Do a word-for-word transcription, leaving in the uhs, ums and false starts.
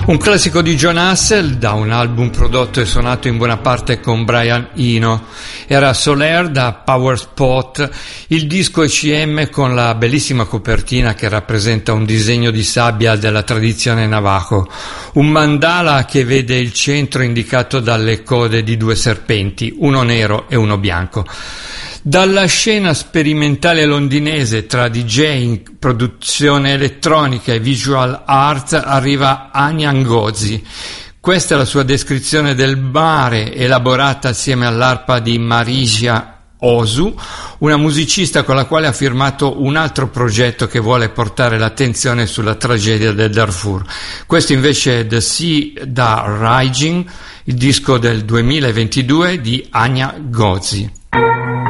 Un classico di Jon Hassell da un album prodotto e suonato in buona parte con Brian Eno. Era Soler da Power Spot, il disco E C M con la bellissima copertina che rappresenta un disegno di sabbia della tradizione navajo, un mandala che vede il centro indicato dalle code di due serpenti, uno nero e uno bianco. Dalla scena sperimentale londinese tra D J, produzione elettronica e visual art arriva Anya Ngozi. Questa è la sua descrizione del mare, elaborata assieme all'arpa di Marisia Osu, una musicista con la quale ha firmato un altro progetto che vuole portare l'attenzione sulla tragedia del Darfur. Questo invece è The Sea da Rising, il disco del duemilaventidue di Anya Ngozi.